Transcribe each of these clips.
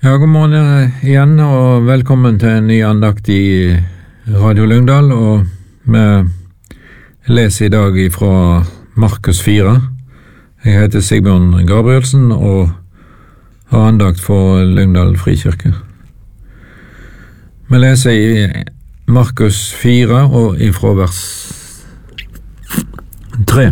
Ja, god morgen igjen, og velkommen til en ny andakt i Radio Lyngdal, og vi leser i dag fra Markus 4. Jeg heter Sigbjørn Gabrielsen, og har andakt for Lyngdal Frikirke. Vi leser i Markus 4, og ifra vers 3.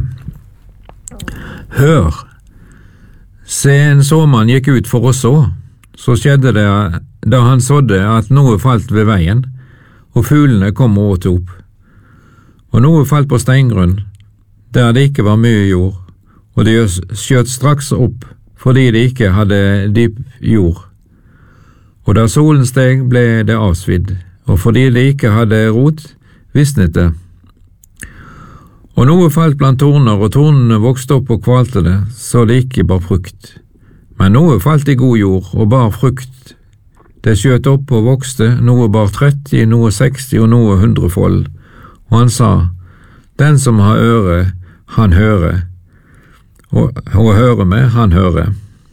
Hør, se en såmann gikk ut for å så. Så skjedde det da han sådde at noe falt ved veien, og fuglene kom og åt opp. Og noe falt på steingrunn, der det ikke var mye jord, og det skjøt straks opp, fordi det ikke hadde dyp jord. Og da solen steg, ble det avsvidd, og fordi det ikke hadde rot, visnet det. Og noe falt blant torner, og tornene vokste opp og kvalte det, så det ikke bar frukt. Men noe falt i god jord og bar frukt. Det skjøt opp og vokste, noe bar 30, noe 60 og noe 100-fold. Og han sa, den som har øre, han hører, og hører med, han hører.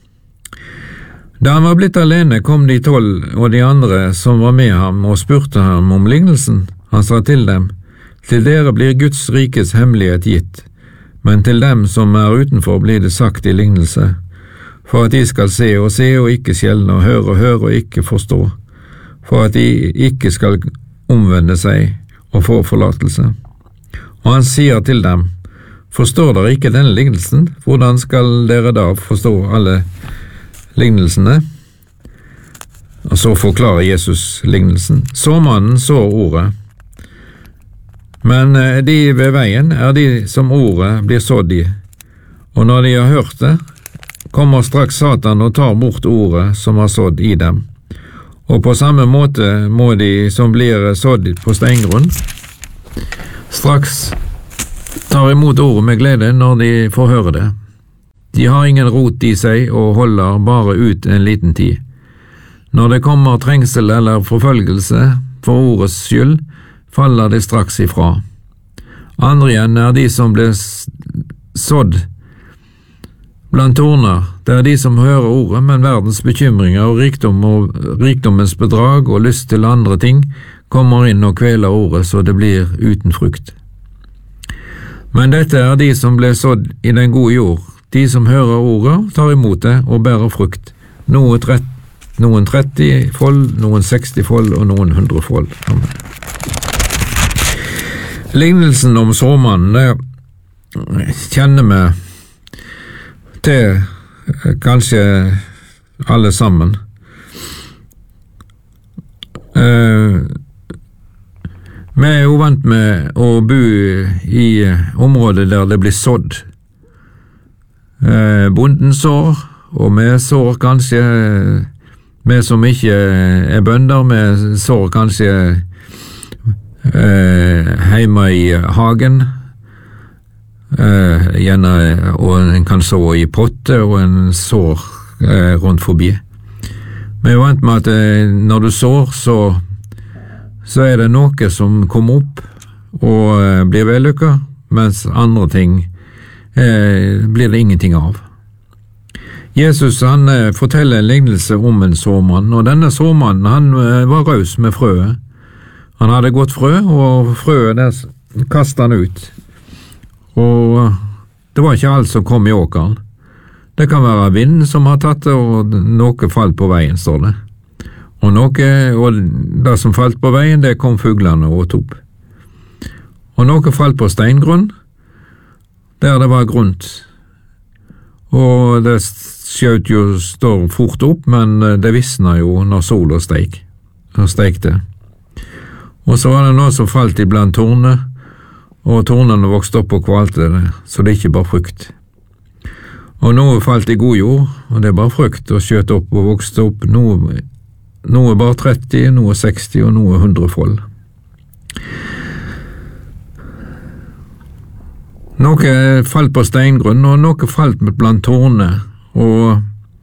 Da han var blitt alene, kom de 12 og de andre som var med ham og spurte ham om lignelsen. Han sa til dem, til dere blir Guds rikes hemmelighet gitt, men til dem som er utenfor blir det sagt i lignelse, for at de skal se og ikke skjelne, og høre og ikke forstå, for at de ikke skal omvende seg og få forlatelse. Og han sier til dem, forstår dere ikke denne lignelsen? Hvordan skal dere da forstå alle lignelsene? Og så forklarer Jesus lignelsen. Såmannen så ordet, men de ved veien er de som ordet blir sådd i, og når de har hørt det, kommer straks Satan og tar bort ordet som har sådd i dem. Og på samme måte må de som blir sådd på steingrunn straks tar imot ordet med glede når de får høre det. De har ingen rot i seg og holder bare ut en liten tid. Når det kommer trengsel eller forfølgelse for ordets skyld, faller de straks ifra. Andre igjen er de som blir sådd blant torner, det er de som hører ordet, men verdens bekymringer og rikdommens bedrag og lyst til andre ting kommer inn og kveler ordet så det blir uten frukt. Men dette er de som ble sådd i den gode jord, de som hører ordet, tar imot det og bærer frukt, noen 30-fold, noen 60-fold og noen 100-fold. Amen. Lignelsen om såmannen, det kjenner vi til kanskje alle sammen. Vi er jo vant med å bo i områder der det blir sådd. Bonden sår, og vi sår kanskje, vi som ikke er bønder, vi sår kanskje hjemme i hagen, gjerne, og en kan så i potte, og en sår rundt forbi. Vi er vant med at når du sår, så er det noe som kommer opp og blir vellykket, mens andre ting blir det ingenting av. Jesus han forteller en lignelse om en såmann, og denne såmannen han var raus med frøet. Han hadde godt frø, og frøet der kastet han ut. Og det var ikke alt som kom i åkeren. Det kan være vind som har tatt det, og noe falt på veien, står det. Og det som falt på veien, det kom fuglene og åt opp. Og noe falt på steingrunn, der det var grunt. Og det skjøt jo står fort opp, men det visna jo når sola steikte. Og så var det noe som falt iblant tornene, og tornene vokste opp og kvalte det, så det ikke bar frukt. Og noe falt i god jord, og det bar frukt, og skjøt opp og vokste opp, noe bar 30, noe 60 og noe 100-fold. Noe falt på steingrunn, og noe falt blant tornene, og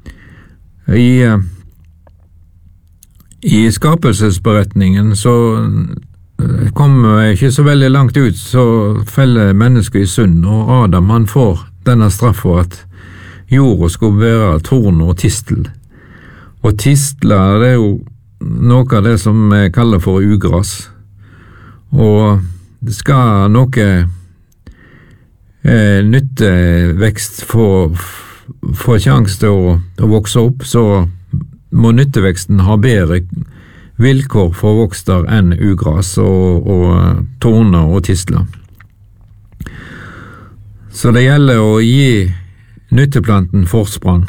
i skapelsesberetningen så kommer jeg ikke så veldig langt ut, så feller mennesket i synd, og Adam han får denne straff for at jorda skulle være torn og tistel. Og tistler, det jo noe av det som vi kaller for ugras. Og det skal noe nyttevekst få sjanse til å vokse opp, så må nytteveksten ha bedre vilkår for å vokse der enn ugras og torner og tistler. Så det gjelder å gi nytteplanten forsprang.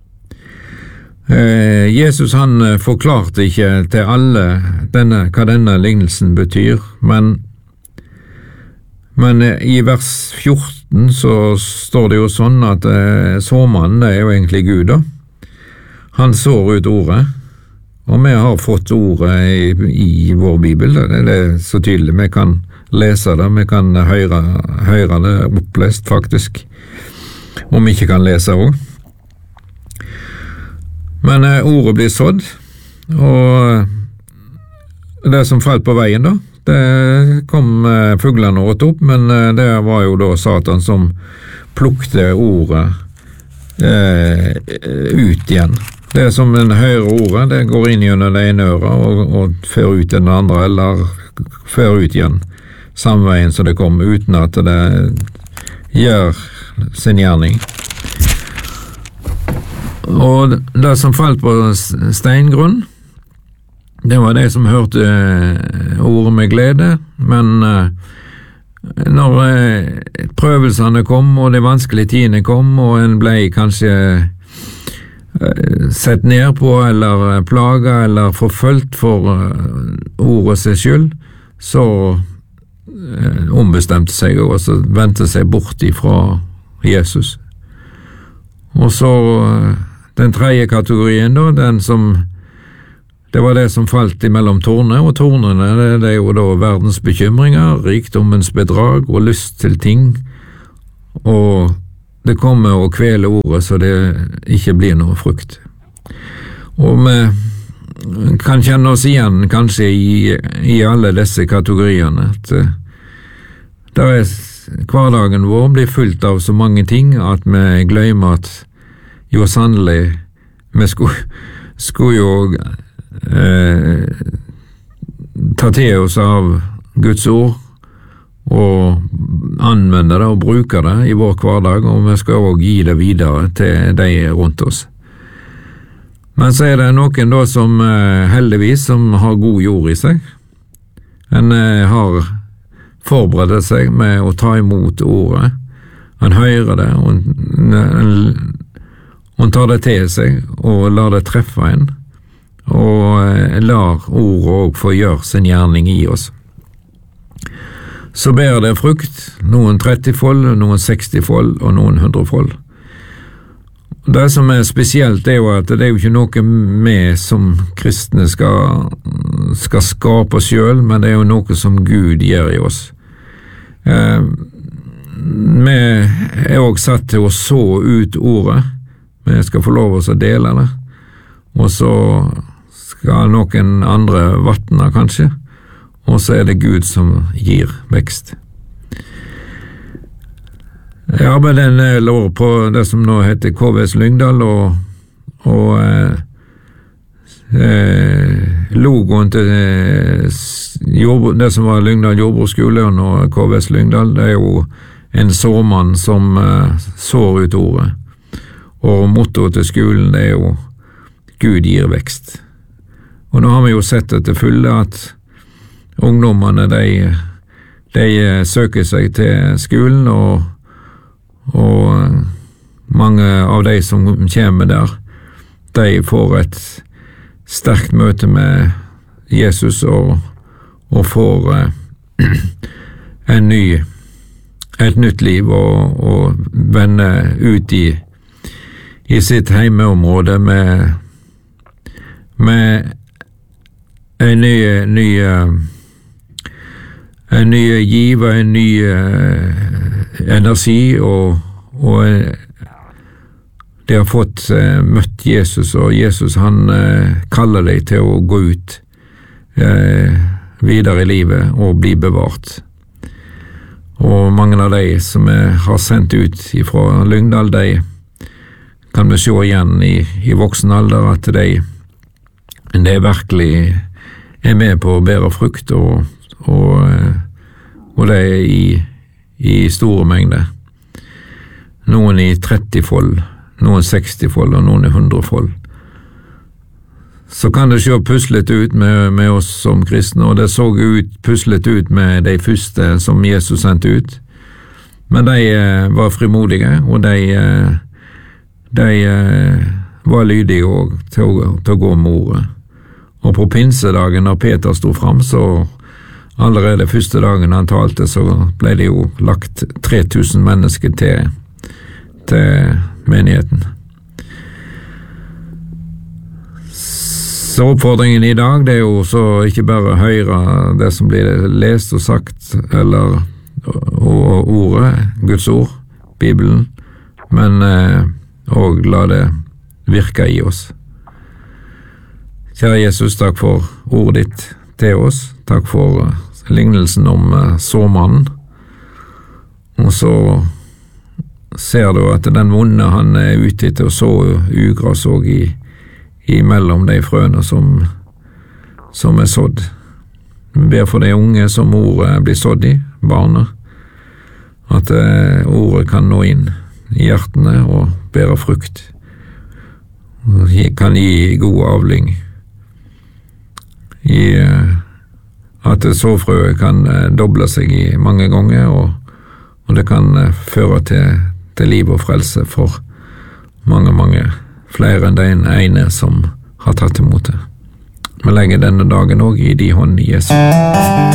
Jesus han forklarte ikke til alle hva denne lignelsen betyr, men i vers 14 så står det jo sånn at såmannen, det jo egentlig Gud da. Han sår ut ordet, og vi har fått ordet i vår Bibel. Det så tydelig, vi kan lese det, vi kan høre det opplest faktisk, om vi ikke kan lese også. Men ordet blir sådd, og det som falt på veien da, det kom fuglene åt opp, men det var jo da Satan som plukte ordet ut igjen. Det som en hører ordet, det går inn gjennom det ene øret og fører ut den andre, eller fører ut igjen samme veien som det kom, uten at det gjør sin gjerning. Og det som falt på steingrunn, det var det som hørte ordet med glede, men når prøvelsene kom, og de vanskelige tidene kom, og en ble kanskje sett ned på, eller plaga, eller forfølgt for ordet seg skyld, så ombestemte seg og så vendte seg bort ifra Jesus. Og så den tredje kategorien da, det var det som falt imellom tornene, og tornene det jo da verdens bekymringer, rikdommens bedrag og lyst til ting, og det kommer å kvele ordet så det ikke blir noe frukt. Og vi kan kjenne oss igjen kanskje i alle disse kategoriene, at hverdagen vår blir fullt av så mange ting at vi glemmer at jo sannelig vi skulle jo ta til oss av Guds ord og anvende det og bruke det i vår hverdag, og vi skal også gi det videre til de rundt oss. Men så det noen da som heldigvis som har god jord i seg. En har forberedt seg med å ta imot ordet. Han hører det, og han tar det til seg og lar det treffe en, og lar ordet også få gjøre sin gjerning i oss. Så bærer det frukt, noen 30-fold, noen 60-fold og noen 100-fold. Det som spesielt jo at det jo ikke noe vi som kristne skal skape oss selv, men det jo noe som Gud gjør i oss. Vi også satt til å så ut ordet, vi skal få lov å dele det, og så skal noen andre vattne kanskje, og så det Gud som gir vekst. Jeg arbeidet en del år på det som nå heter KVS Lyngdal, og logoen til det som var Lyngdal jordbruksskole og nå KVS Lyngdal, det jo en såmann som sår ut ordet, og mottoet til skolen det jo Gud gir vekst. Og nå har vi jo sett det til fulle at ungdommene de søker seg til skolen, og mange av de som kommer der, de får et sterkt møte med Jesus og får et nytt liv og vende ut i sitt heimeområde med en ny giv, en ny energi, og de har fått møtt Jesus, og Jesus han kaller deg til å gå ut videre i livet og bli bevart. Og mange av de som har sendt ut fra Lyngdal, de kan vi se igjen i voksen alder at de det virkelig med på å bære frukt, og det i store mengder. Noen i 30-fold, noen 60-fold og noen i 100-fold. Så kan det se puslet ut med oss som kristne, og det så puslet ut med de første som Jesus sendte ut. Men de var frimodige, og de var lydige også til å gå med ordet. Og på pinsedagen når Peter stod fram, så allerede første dagen han talte, så ble det jo lagt 3000 mennesker til menigheten. Så oppfordringen i dag, det jo så ikke bare høre det som blir lest og sagt, eller og ordet, Guds ord, Bibelen, men og la det virke i oss. Kjære Jesus, takk for ordet ditt til oss, takk for lignelsen om såmannen, og så ser du at den vonde han ute til å så ugras og i mellom de frøene som sådd. Vi ber for de unge som ordet blir sådd i, barna, at ordet kan nå inn i hjertene og bære frukt, og kan gi god avling, at såfrøet kan doble seg i mange ganger, og det kan føre til liv og frelse for mange flere enn den ene som har tatt imot det. Vi legger denne dagen også i de hånd i Jesus.